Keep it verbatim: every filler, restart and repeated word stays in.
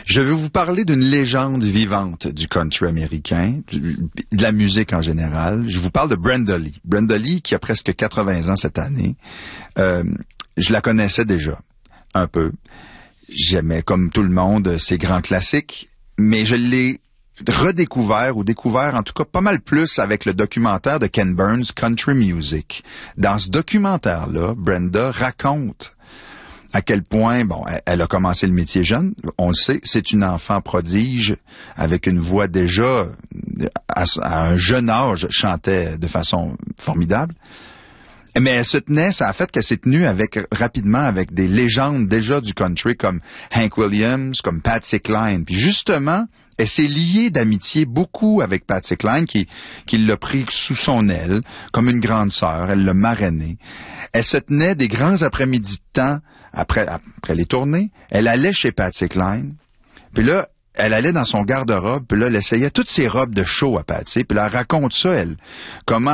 Je vais vous parler d'une légende vivante du country américain, du, de la musique en général. Je vous parle de Brenda Lee. Brenda Lee, qui a presque quatre-vingts ans cette année. Euh, je la connaissais déjà, un peu. J'aimais, comme tout le monde, ses grands classiques, mais je l'ai redécouvert, ou découvert en tout cas pas mal plus avec le documentaire de Ken Burns, Country Music. Dans ce documentaire-là, Brenda raconte à quel point, bon, elle a commencé le métier jeune, on le sait, c'est une enfant prodige, avec une voix déjà, à, à un jeune âge, chantait de façon formidable. Mais elle se tenait, ça a fait qu'elle s'est tenue avec, rapidement avec des légendes déjà du country, comme Hank Williams, comme Patsy Cline. Puis justement, elle s'est liée d'amitié beaucoup avec Patsy Cline, qui, qui l'a pris sous son aile, comme une grande sœur, elle l'a marrainée. Elle se tenait des grands après-midi de temps, après, après les tournées, elle allait chez Patsy Cline, puis là, elle allait dans son garde-robe, puis là, elle essayait toutes ses robes de show à Patsy, puis là, elle raconte ça, elle, comment